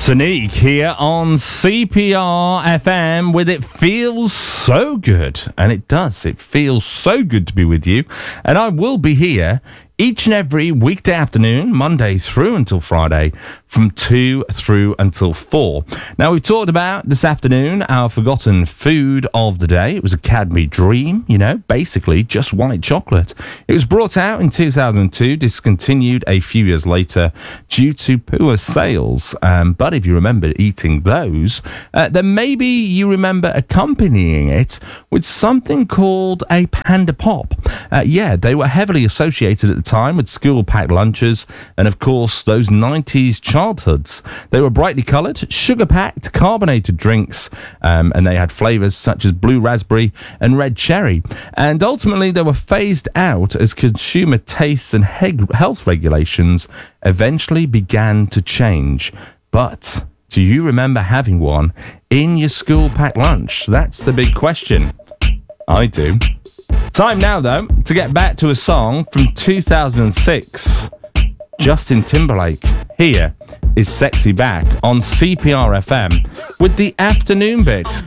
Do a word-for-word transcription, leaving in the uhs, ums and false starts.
Sonique here on C P R F M with It Feels So Good. And it does. It feels so good to be with you. And I will be here each and every weekday afternoon, Mondays through until Friday, from two through until four. Now, we've talked about this afternoon our forgotten food of the day. It was a Cadbury Dream, you know, basically just white chocolate. It was brought out in two thousand two, discontinued a few years later due to poor sales. Um, but if you remember eating those, uh, then maybe you remember accompanying it with something called a Panda Pop. Uh, yeah, they were heavily associated at the time with school-packed lunches and, of course, those nineties childhoods. They were brightly coloured, sugar-packed, carbonated drinks, um, and they had flavours such as blue raspberry and red cherry. And ultimately, they were phased out as consumer tastes and he- health regulations eventually began to change. But do you remember having one in your school-packed lunch? That's the big question. I do. Time now, though, to get back to a song from two thousand six. Justin Timberlake. Here is Sexy Back on C P R F M with the afternoon bit.